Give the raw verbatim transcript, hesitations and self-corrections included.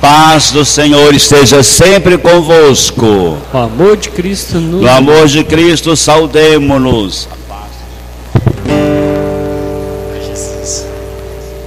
paz do Senhor esteja sempre convosco. O amor de Cristo nos... No amor de Cristo, saudemo-nos.